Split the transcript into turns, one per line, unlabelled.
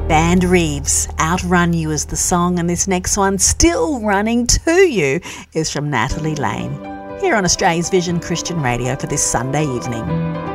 Band Reeves, Outrun You is the song, and this next one, Still Running to You, is from Natalie Lane. Here on Australia's Vision Christian Radio for this Sunday evening.